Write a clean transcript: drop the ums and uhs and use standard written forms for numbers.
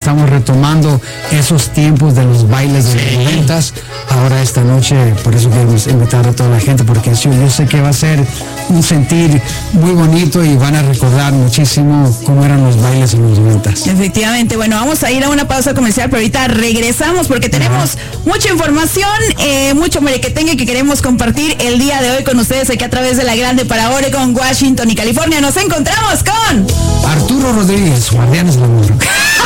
estamos retomando esos tiempos de los bailes de los 90s. Ahora esta noche, por eso queremos invitar a toda la gente, porque yo sé que va a ser un sentir muy bonito y van a recordar muchísimo cómo eran los bailes en los 90s. Efectivamente, bueno, vamos a ir a una pausa comercial, pero ahorita regresamos porque tenemos mucha información, mucho merequetengue que queremos compartir el día de hoy con ustedes aquí a través de la Grande para Oregon, Washington y California. Nos encontramos con Arturo Rodríguez, Guardianes del Amor.